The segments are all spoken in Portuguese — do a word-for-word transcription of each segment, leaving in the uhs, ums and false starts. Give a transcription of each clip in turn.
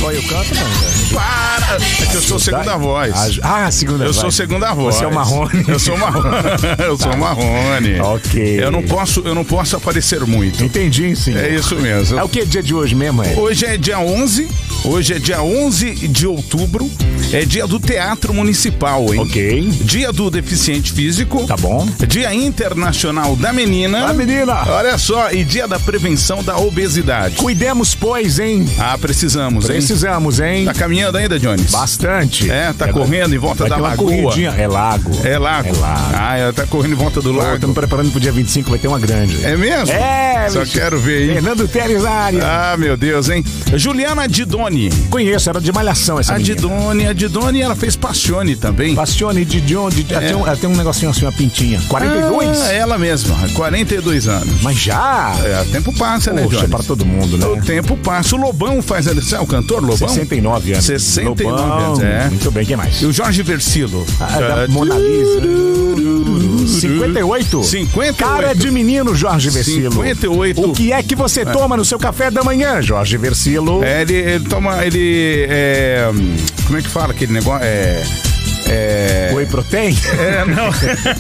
só eu canto, não, velho. Para! É que eu sou segunda voz. Ah, segunda Eu voz. sou segunda voz. Você é o Marrone. Eu sou o Marrone. Eu sou o Marrone. Ok. Eu não posso, eu não posso aparecer muito. Entendi, sim. É isso mesmo. É o que dia de hoje mesmo, é? Hoje é dia onze. Hoje é dia onze de outubro. É dia do Teatro Municipal, hein? Ok. Dia do Deficiente Físico. Tá bom. Dia Internacional da Menina. A menina. Olha só, e dia da prevenção da obesidade. Cuidemos, pois, hein? Ah, precisamos, hein? Precisamos, hein? Tá caminhando ainda, Jones? Bastante. É, tá é, correndo em volta vai da ter uma lagoa. corridinha. É lago. É lago. É lago. Ah, ela tá correndo em volta do lago. Estamos preparando pro dia vinte e cinco, vai ter uma grande. É mesmo? É, Só bicho. quero ver, hein? Fernando Teres na área. Ah, meu Deus, hein? Juliana Didoni. Conheço, era de Malhação essa A menina. Didoni, a Didoni, ela fez Passione também. Passione de John, de, ela, É. tem um, ela tem um negocinho assim, uma pintinha. quarenta e dois? Ah, ela mesma, quarenta e dois anos. Mas já? É, o tempo passa, né, Poxa, Jones? para todo mundo, né? O tempo passa. O Lobão faz ali, sabe o cantor Lobão? sessenta e nove anos. sessenta e nove Lobão. anos, é. Muito bem, quem mais? E o Jorge Versilo. Ah, da Mona Lisa. cinquenta e oito? cinquenta e oito. Cara de menino, Jorge Versilo. cinquenta e oito. O que é que você toma no seu café da manhã, Jorge Versilo? É, ele, ele toma, ele, é, como é que fala aquele negócio? É... É... Whey protein? É, não.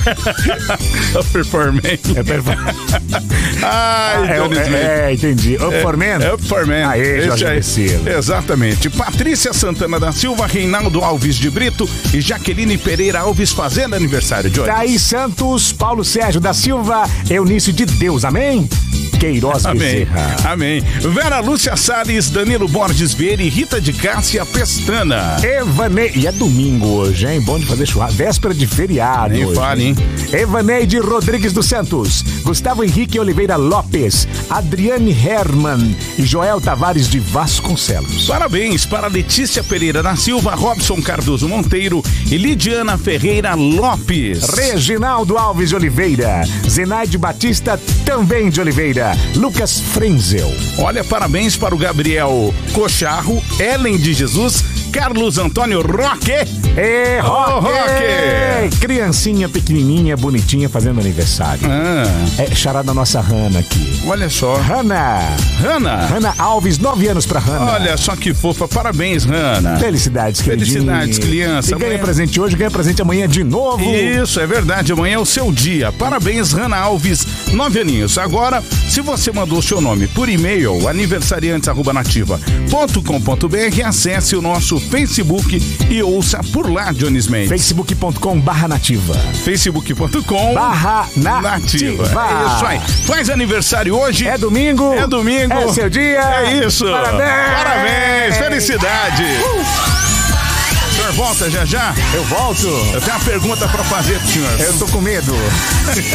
Performance. É performance. Ai, Ah, é, Jones é, Smith. é, entendi. Up for Men? É Up for Men. Aê, Esse Jorge aí. Versilo. Exatamente. Patrícia Santana da Silva, Reinaldo Alves de Brito e Jaqueline Pereira Alves fazendo aniversário de hoje. Thaís Santos, Paulo Sérgio da Silva, Eunice de Deus, amém? Queiroz Amém. Bezerra. Amém. Vera Lúcia Salles, Danilo Borges Vieira e Rita de Cássia Pestana. Evanei... E é domingo hoje, hein? Bom de fazer churrasco. Véspera de feriado. Nem hoje, fale, hein? Evaneide Rodrigues dos Santos, Gustavo Henrique Oliveira Lopes, Adriane Herman e Joel Tavares de Vasconcelos. Parabéns para Letícia Pereira da Silva, Robson Cardoso Monteiro e Lidiana Ferreira Lopes. Reginaldo Alves de Oliveira, Zenaide Batista também de Oliveira, Lucas Frenzel. Olha, parabéns para o Gabriel Cocharro, Ellen de Jesus, Carlos Antônio Roque. E Ô, Roque! Roque! Criancinha pequenininha, bonitinha, fazendo aniversário. Ah, É charada nossa Hanna aqui. olha só. Hanna! Hanna, Hanna Alves, nove anos pra Hanna. olha só que fofa. Parabéns, Hanna. Felicidades, queridinho. Felicidades, criança. E ganha Amanhã- presente hoje, ganha presente amanhã de novo. Isso, é verdade. Amanhã é o seu dia. Parabéns, Hanna Alves, nove aninhos. Agora, se você mandou seu nome por e-mail, aniversariantes arroba nativa ponto com ponto br, acesse o nosso Facebook e ouça por lá, Jones Mendes. facebook ponto com barra nativa. facebook ponto com Barra nativa. É isso aí. Faz aniversário hoje. É domingo. É domingo. É seu dia. É isso. Parabéns. Parabéns. Felicidade. O senhor volta já já? Eu volto. Eu tenho uma pergunta pra fazer pro senhor. Eu tô com medo.